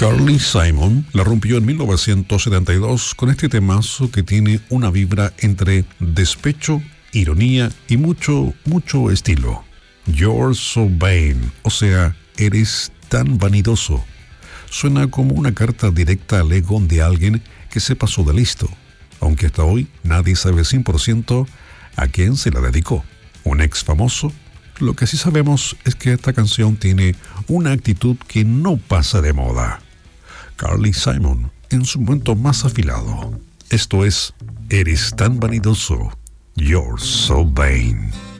Carly Simon la rompió en 1972 con este temazo que tiene una vibra entre despecho, ironía y mucho estilo. You're so vain, o sea, eres tan vanidoso. Suena como una carta directa al ego de alguien que se pasó de listo, aunque hasta hoy nadie sabe 100% a quién se la dedicó. ¿Un ex famoso? Lo que sí sabemos es que esta canción tiene una actitud que no pasa de moda. Carly Simon, en su momento más afilado. Esto es Eres tan vanidoso. You're so vain.